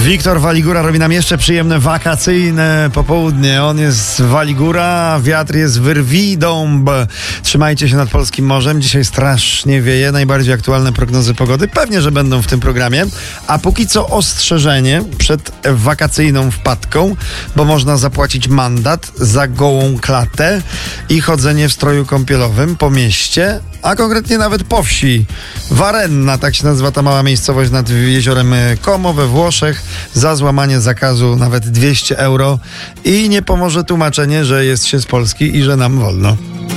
Wiktor Waligura robi nam jeszcze przyjemne wakacyjne popołudnie. On jest z Waligura, wiatr jest Wyrwidąb. Trzymajcie się nad polskim morzem. Dzisiaj strasznie wieje. Najbardziej aktualne prognozy pogody pewnie, że będą w tym programie. A póki co ostrzeżenie przed wakacyjną wpadką, bo można zapłacić mandat za gołą klatę i chodzenie w stroju kąpielowym po mieście, a konkretnie nawet po wsi. Varenna, tak się nazywa ta mała miejscowość nad jeziorem Como we Włoszech. Za złamanie zakazu nawet 200 euro i nie pomoże tłumaczenie, że jest się z Polski i że nam wolno.